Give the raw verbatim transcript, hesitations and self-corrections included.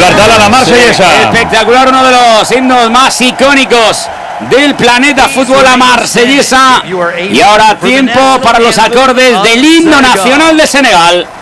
Espectacular, tal a la marsellesa. Sí, espectacular, uno de los himnos más icónicos del planeta fútbol, la marsellesa. Y ahora tiempo para los acordes del himno nacional de Senegal.